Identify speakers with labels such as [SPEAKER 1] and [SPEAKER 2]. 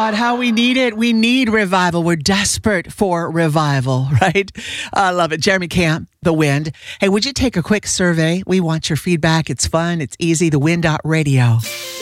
[SPEAKER 1] God, how we need it. We need revival. We're desperate for revival, right? I love it. Jeremy Camp, The Wind. Hey, would you take a quick survey? We want your feedback. It's fun. It's easy. TheWind.radio.